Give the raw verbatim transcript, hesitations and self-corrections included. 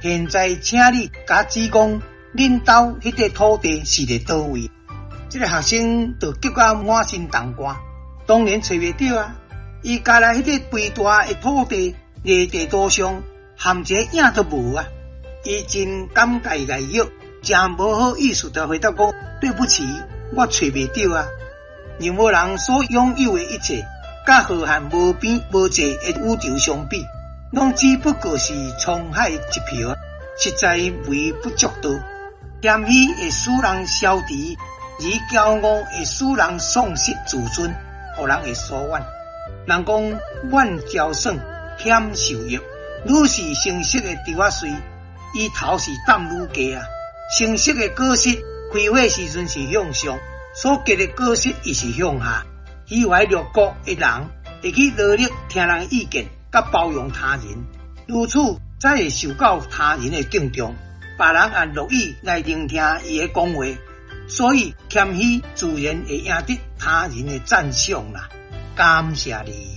现在请你甲指讲，恁兜迄块土地是伫倒位？这个学生就急到满身冻汗，当然找袂到啊！伊家来迄块肥大的土地立地图上，含一个影都无啊！伊真感慨哀郁，真无好意思地回答讲：对不起，我找袂到啊！任何人所拥有的一切，甲浩瀚无边无际的宇宙相比，拢只不过是沧海一瓢，实在微不足道。谦虚会使人消除，而骄傲会使人丧失自尊，互人会疏远。人讲远骄爽，谦受益。愈是成熟的稻仔穗，伊头是担愈低啊。成熟的果实开花时阵是向上，所结的果实伊是向下。虚怀若谷的人会去努力听人意见，甲包容他人，如此才会受到他人的敬重。别人也乐意来聆听伊的讲话，所以谦虚自然会赢得他人的赞赏啦。感谢你。